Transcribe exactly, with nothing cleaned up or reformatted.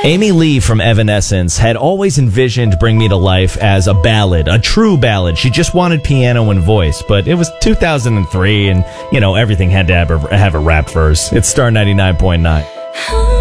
Amy Lee from Evanescence had always envisioned Bring Me to Life as a ballad, a true ballad. She just wanted piano and voice, but it was two thousand three and, you know, everything had to have a, have a rap verse. It's Star ninety-nine point nine.